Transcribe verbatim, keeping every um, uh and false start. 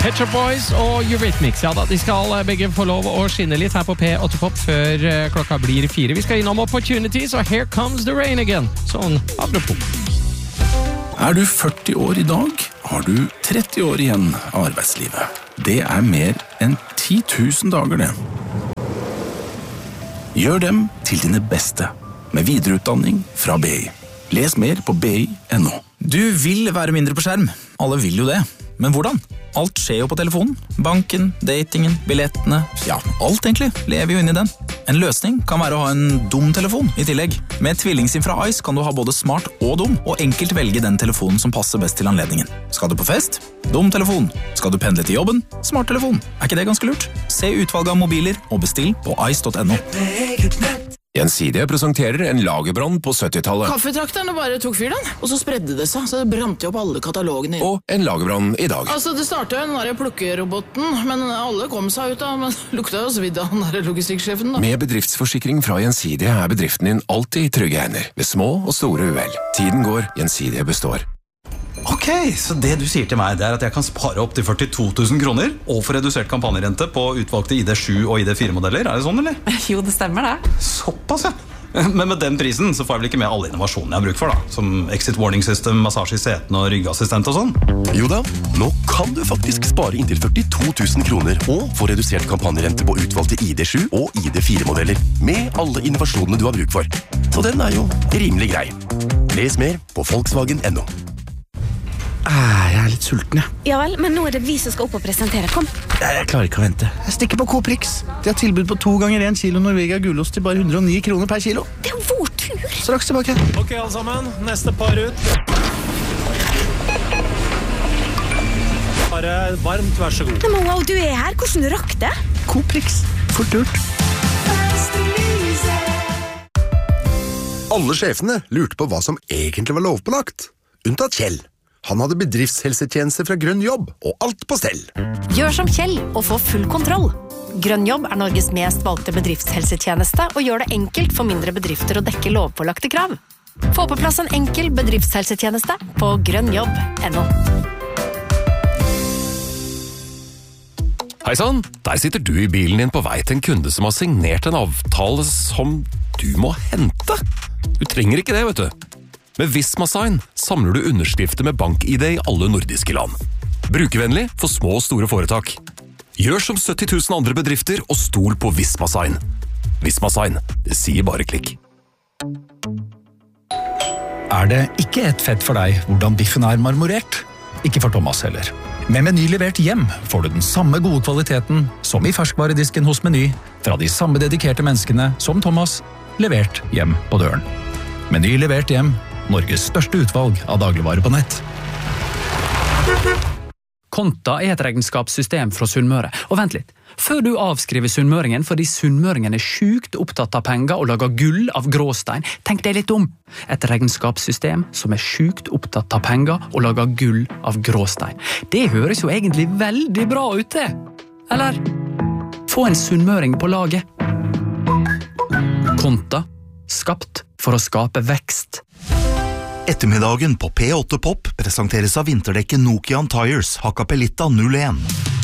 Pet Shop Boys og Eurythmics, ja da, de skal begge få lov å skinne litt her på P åtte Pop før klokka blir fire. Vi skal innom Opportunities, og Here Comes the Rain Again. Sånn, apropos. Er du førti år i dag, har du tretti år igjen av arbeidslivet. Det er mer enn ti tusen dager, det. Gjør dem til dine beste, med videreutdanning fra B I. Les mer på b i punktum n o. Du vil være mindre på skjerm. Alle vil jo det. Men hvordan? Alt skjer jo på telefonen. Banken, datingen, billettene, ja, alt egentlig lever jo inn i den. En løsning kan være å ha en dum telefon i tillegg. Med TvillingSIM fra Ice kan du ha både smart og dum, og enkelt velge den telefonen som passer best til anledningen. Skal du på fest? Dum telefon. Skal du pendle til jobben? Smart telefon. Er ikke det ganske lurt? Se utvalget av mobiler og bestill på ice punktum n o. Gjensidige presenterer en lagerbrann på syttitallet. Kaffetrakterne bare tok fyr den, og så spredde det seg, så det brant jo opp alle katalogene. Og en lagerbrann i dag. Altså, det startet jo den der plukkeroboten, men alle kom seg ut av, men lukta jo svidd av den der logistikksjefen da. Med bedriftsforsikring fra Gjensidige er bedriften din alltid i trygge hender, ved små og store uhell. Tiden går, Gjensidige består. Ok, så det du sier til meg, det er at jeg kan spare opp til førtito tusen kroner og få redusert kampanjerente på utvalgte I D sju og I D fire modeller. Er det sånn, eller? Jo, det stemmer det. Såpass, ja. Men med den prisen så får jeg vel ikke med alle innovasjonene jeg har bruk for da, som exit warning system, massasje I setene og ryggassistent og sånn. Jo da, nå kan du faktisk spare inntil førtito tusen kroner og få redusert kampanjerente på utvalgte I D sju og I D fire modeller, med alle innovasjonene du har bruk for. Så den er jo rimelig grei. Les mer på Volkswagen punktum n o. Ah, jeg er litt sulten, jeg. Ja vel, men nå er det vi som skal opp og presentere. Kom. Jeg, jeg klarer ikke å vente. Jeg stikker på Coprix. De har tilbud på to ganger en kilo Norvegia gulost til bare hundre og ni kroner per kilo. Det er jo vår tur. Straks tilbake. Ok, alle sammen. Neste par ut. Bare varmt, vær så god. Men wow, du er her. Hvordan rakk det? Coprix. Fort gjort. Alle sjefene lurte på hva som egentlig var lovpålagt. Unntatt Kjell. Han hadde bedriftshelsetjeneste fra Grønn Jobb, og alt på stell. Gjør som Kjell og få full kontroll. Grønn Jobb er Norges mest valgte bedriftshelsetjeneste og gjør det enkelt for mindre bedrifter å dekke lovpålagte krav. Få på plass en enkel bedriftshelsetjeneste på grønnjobb punktum n o. Heisann, der sitter du I bilen din på vei til en kunde som har signert en avtale som du må hente. Du trenger ikke det, vet du. Med Visma-sign samler du underskrifter med bank-I D I alle nordiske land. Brukervennlig for små og store foretak. Gjør som sytti tusen andre bedrifter og stol på Visma-sign. Visma-sign, det sier bare klikk. Er det ikke et fett for deg hvordan biffen er marmorert? Ikke for Thomas heller. Med Meny levert hjem får du den samme gode kvaliteten som I ferskvaredisken hos Meny, fra de samme dedikerte menneskene som Thomas, levert hjem på døren. Meny levert hjem, Norges største utvalg av dagligvarer på nett. Konta er et regnskapssystem fra Sunnmøre. Og vent litt, før du avskriver sunnmøringen fordi sunnmøringen er sjukt opptatt av penger og lager gull av gråstein, tenk deg litt om. Et regnskapssystem som er sjukt opptatt av penger og lager gull av gråstein. Det høres jo egentlig veldig bra ut det. Eller? Få en sunnmøring på laget. Konta, skapt for å skape vekst. Ettermiddagen på P åtte Pop presenteres av vinterdekket Nokian Tires Hakkapeliitta null en.